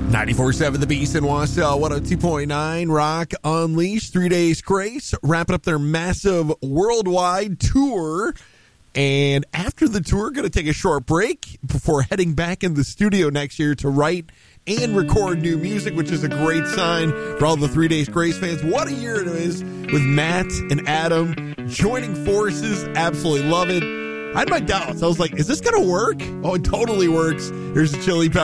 94.7 The Beast in Wausau, 102.9 Rock Unleashed. 3 days Grace wrapping up their massive worldwide tour. And after the tour, going to take a short break before heading back in the studio next year to write and record new music, which is a great sign for all the 3 days Grace fans. What a year it is with Matt and Adam joining forces. Absolutely love it. I had my doubts. I was like, is this going to work? Oh, it totally works. Here's the Chili Peppers.